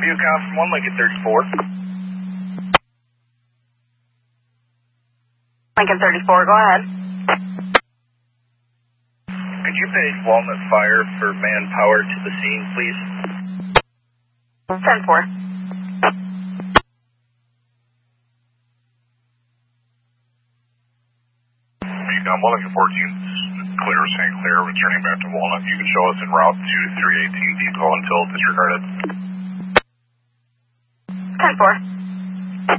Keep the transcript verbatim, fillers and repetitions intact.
View count from one Lincoln thirty-four. Lincoln thirty-four, go ahead. Could you page Walnut Fire for manpower to the scene, please? ten four. Beacon one Lincoln fourteen, clear Saint Clair, returning back to Walnut. You can show us en route to three eighteen depot until disregarded. ten four.